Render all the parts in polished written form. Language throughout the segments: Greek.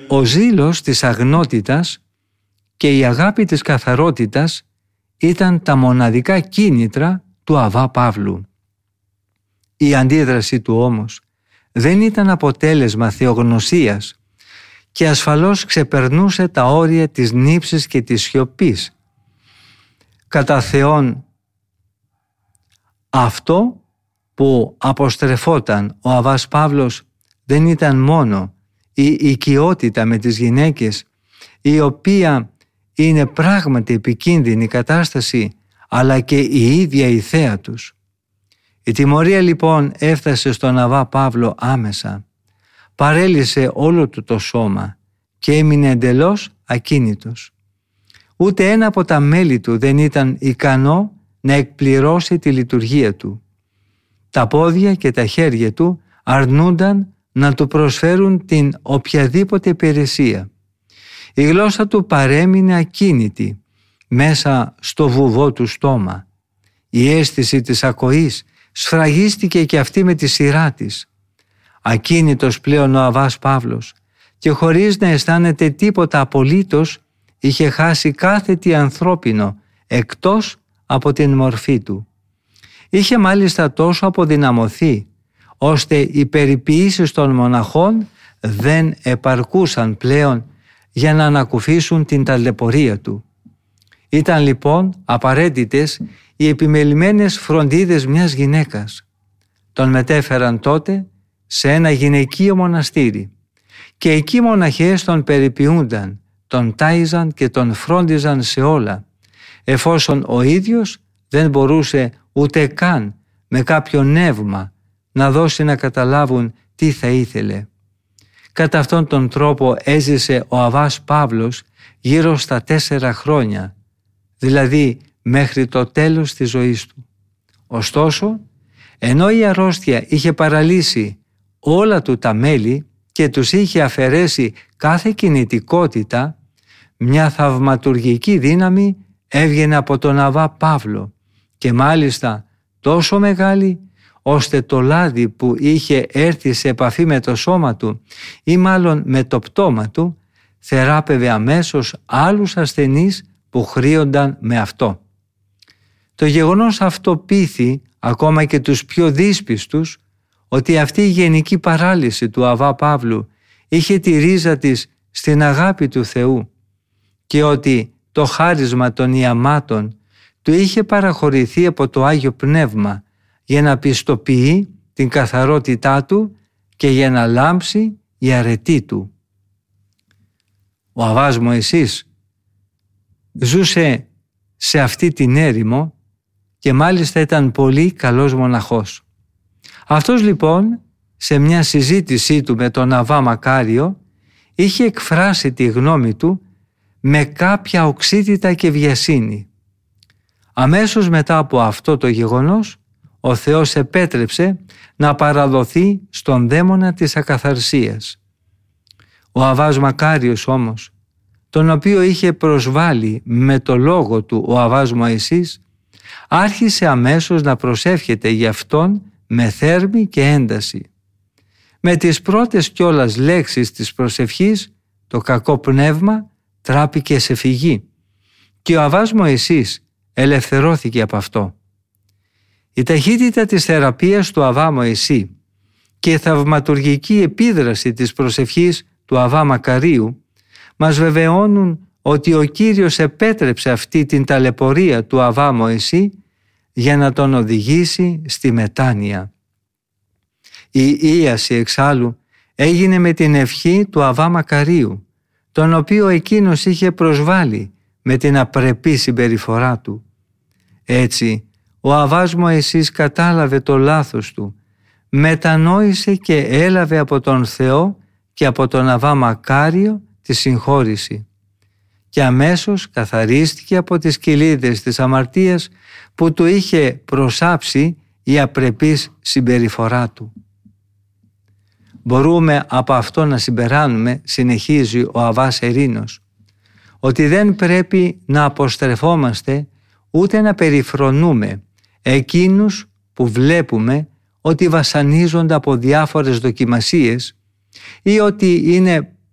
Ο ζήλος της αγνότητας και η αγάπη της καθαρότητας ήταν τα μοναδικά κίνητρα του Αββά Παύλου. Η αντίδραση του όμως δεν ήταν αποτέλεσμα θεογνωσίας και ασφαλώς ξεπερνούσε τα όρια της νύψης και της σιωπής. Κατά Θεόν, αυτό που αποστρεφόταν ο Αββάς Παύλος δεν ήταν μόνο η οικειότητα με τις γυναίκες, η οποία είναι πράγματι επικίνδυνη κατάσταση, αλλά και η ίδια η θέα τους. Η τιμωρία λοιπόν έφτασε στον Αββά Παύλο άμεσα. Παρέλυσε όλο του το σώμα και έμεινε εντελώς ακίνητος. Ούτε ένα από τα μέλη του δεν ήταν ικανό να εκπληρώσει τη λειτουργία του. Τα πόδια και τα χέρια του αρνούνταν να του προσφέρουν την οποιαδήποτε υπηρεσία. Η γλώσσα του παρέμεινε ακίνητη μέσα στο βουβό του στόμα. Η αίσθηση της ακοής σφραγίστηκε και αυτή με τη σειρά της. Ακίνητος πλέον ο Αββάς Παύλος και χωρίς να αισθάνεται τίποτα απολύτως είχε χάσει κάθε τι ανθρώπινο εκτός από την μορφή του. Είχε μάλιστα τόσο αποδυναμωθεί ώστε οι περιποιήσεις των μοναχών δεν επαρκούσαν πλέον για να ανακουφίσουν την ταλαιπωρία του. Ήταν λοιπόν απαραίτητες οι επιμελημένες φροντίδες μιας γυναίκας. Τον μετέφεραν τότε σε ένα γυναικείο μοναστήρι και εκεί οι μοναχές τον περιποιούνταν, τον τάιζαν και τον φρόντιζαν σε όλα, εφόσον ο ίδιος δεν μπορούσε ούτε καν με κάποιο νεύμα να δώσει να καταλάβουν τι θα ήθελε. Κατά αυτόν τον τρόπο έζησε ο Αββάς Παύλος γύρω στα 4 χρόνια, δηλαδή μέχρι το τέλος της ζωής του. Ωστόσο, ενώ η αρρώστια είχε παραλύσει όλα του τα μέλη και τους είχε αφαιρέσει κάθε κινητικότητα, μια θαυματουργική δύναμη έβγαινε από τον Αββά Παύλο και μάλιστα τόσο μεγάλη ώστε το λάδι που είχε έρθει σε επαφή με το σώμα του ή μάλλον με το πτώμα του θεράπευε αμέσως άλλους ασθενείς που χρήονταν με αυτό. Το γεγονός αυτό πείθει ακόμα και τους πιο δύσπιστους ότι αυτή η γενική παράλυση του Αββά Παύλου είχε τη ρίζα της στην αγάπη του Θεού και ότι το χάρισμα των ιαμάτων του είχε παραχωρηθεί από το Άγιο Πνεύμα για να πιστοποιεί την καθαρότητά του και για να λάμψει η αρετή του. Ο Αββάς Μωυσής ζούσε σε αυτή την έρημο και μάλιστα ήταν πολύ καλός μοναχός. Αυτός λοιπόν σε μια συζήτησή του με τον Αββά Μακάριο είχε εκφράσει τη γνώμη του με κάποια οξύτητα και βιασύνη. Αμέσως μετά από αυτό το γεγονός ο Θεός επέτρεψε να παραδοθεί στον δαίμονα της ακαθαρσίας. Ο Αββάς Μακάριος όμως, τον οποίο είχε προσβάλει με το λόγο του ο Αββάς Μωυσής, άρχισε αμέσως να προσεύχεται για αυτόν με θέρμη και ένταση. Με τις πρώτες κιόλας λέξεις της προσευχής, το κακό πνεύμα τράπηκε σε φυγή και ο Αββάς Μωυσής ελευθερώθηκε από αυτό. Η ταχύτητα της θεραπείας του Αββά Μωυσή και η θαυματουργική επίδραση της προσευχής του Αββά Μακαρίου μας βεβαιώνουν ότι ο Κύριος επέτρεψε αυτή την ταλαιπωρία του Αββά Μωυσή για να τον οδηγήσει στη μετάνοια. Η ίαση εξάλλου έγινε με την ευχή του Αββά Μακαρίου, τον οποίο εκείνος είχε προσβάλει με την απρεπή συμπεριφορά του. Έτσι, ο Αββάς Μωυσής κατάλαβε το λάθος του, μετανόησε και έλαβε από τον Θεό και από τον Αββά Μακάριο τη συγχώρηση και αμέσως καθαρίστηκε από τις κοιλίδες της αμαρτίας που του είχε προσάψει η απρεπής συμπεριφορά του. Μπορούμε από αυτό να συμπεράνουμε, συνεχίζει ο Αββάς Ερήνος, ότι δεν πρέπει να αποστρεφόμαστε ούτε να περιφρονούμε εκείνους που βλέπουμε ότι βασανίζονται από διάφορες δοκιμασίες ή ότι είναι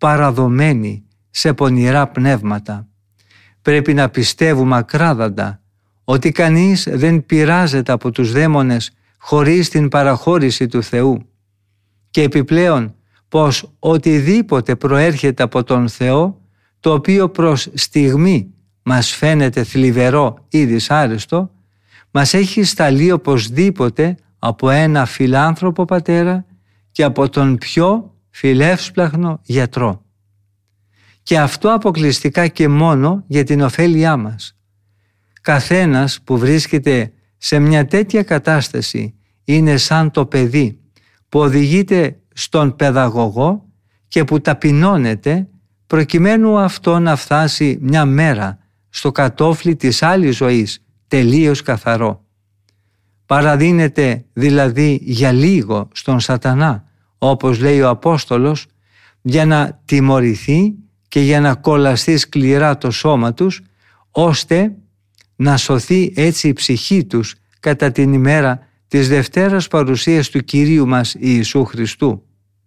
παραδομένοι σε πονηρά πνεύματα. Πρέπει να πιστεύουμε ακράδαντα ότι κανείς δεν πειράζεται από τους δαίμονες χωρίς την παραχώρηση του Θεού και επιπλέον πως οτιδήποτε προέρχεται από τον Θεό, το οποίο προς στιγμή μας φαίνεται θλιβερό ή δυσάρεστο, μας έχει σταλεί οπωσδήποτε από ένα φιλάνθρωπο πατέρα και από τον πιο φιλεύσπλαχνο γιατρό. Και αυτό αποκλειστικά και μόνο για την ωφέλειά μας. Καθένας που βρίσκεται σε μια τέτοια κατάσταση είναι σαν το παιδί που οδηγείται στον παιδαγωγό και που ταπεινώνεται προκειμένου αυτό να φτάσει μια μέρα στο κατόφλι της άλλης ζωής τελείως καθαρό. Παραδίνεται δηλαδή για λίγο στον σατανά, όπως λέει ο Απόστολος, για να τιμωρηθεί και για να κολλαστεί σκληρά το σώμα τους, ώστε να σωθεί έτσι η ψυχή τους κατά την ημέρα της Δευτέρας παρουσίας του Κυρίου μας Ιησού Χριστού.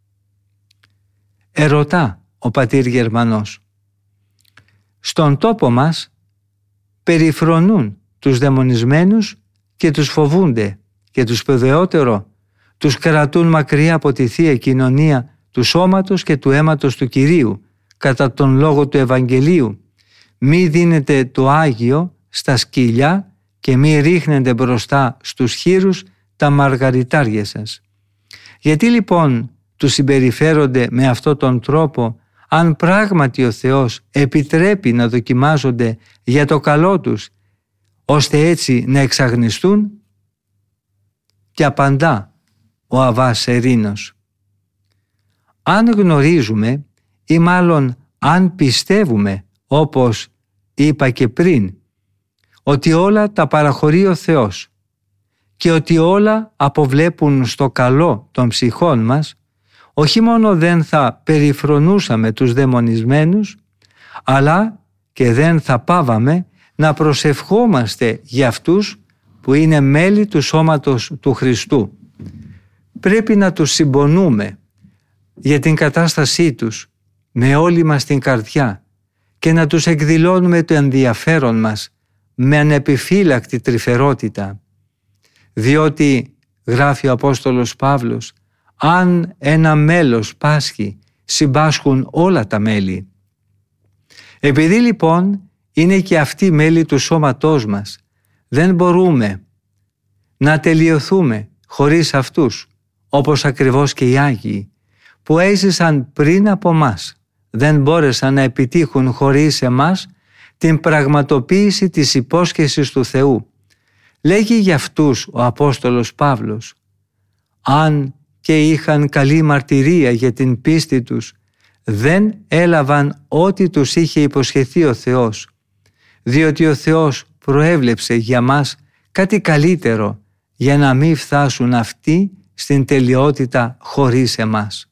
Ερωτά ο πατήρ Γερμανός. Στον τόπο μας περιφρονούν τους δαιμονισμένους και τους φοβούνται και τους παιδεότερο τους κρατούν μακριά από τη Θεία Κοινωνία του σώματος και του αίματος του Κυρίου κατά τον λόγο του Ευαγγελίου. Μη δίνετε το Άγιο στα σκυλιά και μη ρίχνετε μπροστά στους χήρους τα μαργαριτάρια σας. Γιατί λοιπόν τους συμπεριφέρονται με αυτόν τον τρόπο, αν πράγματι ο Θεός επιτρέπει να δοκιμάζονται για το καλό τους, ώστε έτσι να εξαγνιστούν? Και απαντά ο Αββάς Σερίνος. Αν γνωρίζουμε ή μάλλον αν πιστεύουμε, όπως είπα και πριν, ότι όλα τα παραχωρεί ο Θεός και ότι όλα αποβλέπουν στο καλό των ψυχών μας, όχι μόνο δεν θα περιφρονούσαμε τους δαιμονισμένους, αλλά και δεν θα πάβαμε να προσευχόμαστε για αυτούς που είναι μέλη του σώματος του Χριστού. Πρέπει να τους συμπονούμε για την κατάστασή τους με όλη μας την καρδιά και να τους εκδηλώνουμε το ενδιαφέρον μας με ανεπιφύλακτη τρυφερότητα. Διότι, γράφει ο Απόστολος Παύλος, αν ένα μέλος πάσχει, συμπάσχουν όλα τα μέλη. Επειδή λοιπόν είναι και αυτοί μέλη του σώματός μας, δεν μπορούμε να τελειωθούμε χωρίς αυτούς, όπως ακριβώς και οι Άγιοι, που έζησαν πριν από μας, δεν μπόρεσαν να επιτύχουν χωρίς εμάς την πραγματοποίηση της υπόσχεσης του Θεού. Λέγει για αυτούς ο Απόστολος Παύλος, αν και είχαν καλή μαρτυρία για την πίστη τους, δεν έλαβαν ό,τι τους είχε υποσχεθεί ο Θεός, διότι ο Θεός προέβλεψε για μας κάτι καλύτερο για να μην φτάσουν αυτοί στην τελειότητα χωρίς εμάς.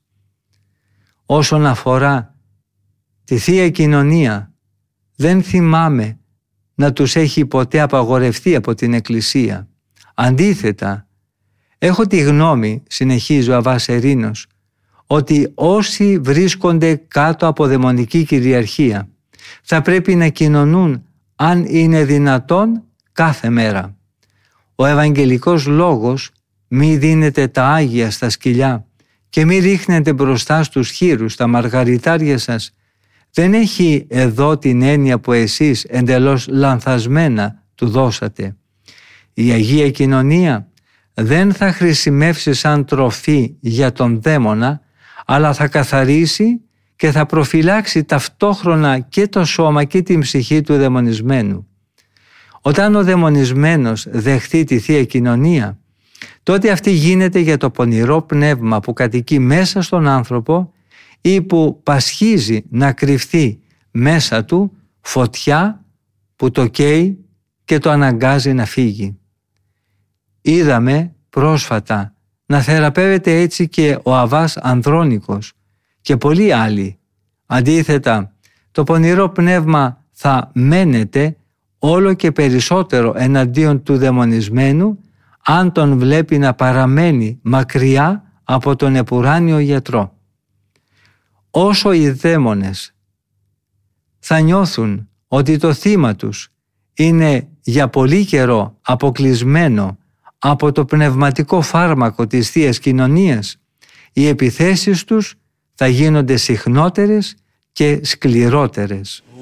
Όσον αφορά τη Θεία Κοινωνία, δεν θυμάμαι να τους έχει ποτέ απαγορευτεί από την Εκκλησία. Αντίθετα, έχω τη γνώμη, συνεχίζει ο Αββάς Σερίνος, ότι όσοι βρίσκονται κάτω από δαιμονική κυριαρχία θα πρέπει να κοινωνούν, αν είναι δυνατόν, κάθε μέρα. Ο Ευαγγελικός Λόγος μη δίνετε τα Άγια στα σκυλιά και μη ρίχνετε μπροστά στους χήρους τα μαργαριτάρια σας, δεν έχει εδώ την έννοια που εσείς εντελώς λανθασμένα του δώσατε. Η Αγία Κοινωνία δεν θα χρησιμεύσει σαν τροφή για τον δαίμονα, αλλά θα καθαρίσει και θα προφυλάξει ταυτόχρονα και το σώμα και την ψυχή του δαιμονισμένου. Όταν ο δαιμονισμένος δεχτεί τη Θεία Κοινωνία, τότε αυτή γίνεται για το πονηρό πνεύμα που κατοικεί μέσα στον άνθρωπο ή που πασχίζει να κρυφθεί μέσα του φωτιά που το καίει και το αναγκάζει να φύγει. Είδαμε πρόσφατα να θεραπεύεται έτσι και ο Αββάς Ανδρώνικος και πολλοί άλλοι. Αντίθετα, το πονηρό πνεύμα θα μένεται όλο και περισσότερο εναντίον του δαιμονισμένου αν τον βλέπει να παραμένει μακριά από τον επουράνιο γιατρό. όσο οι δαίμονες θα νιώθουν ότι το θύμα τους είναι για πολύ καιρό αποκλεισμένο από το πνευματικό φάρμακο της Θείας Κοινωνίας, οι επιθέσεις τους θα γίνονται συχνότερες και σκληρότερες.